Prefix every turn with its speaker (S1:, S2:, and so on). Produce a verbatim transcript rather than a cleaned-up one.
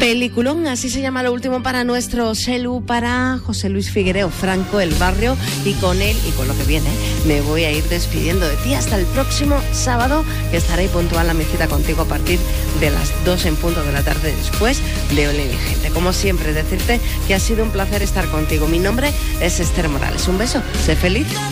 S1: Peliculón, así se llama lo último para nuestro Xelu, para José Luis Figuereo, Franco El Barrio, y con él y con lo que viene me voy a ir despidiendo de ti hasta el próximo sábado, que estaré puntual a mi cita contigo a partir de las dos en punto de la tarde, después de Ole mi gente. Como siempre, decirte que ha sido un placer estar contigo. Mi nombre es Esther Morales. Un beso, sé feliz.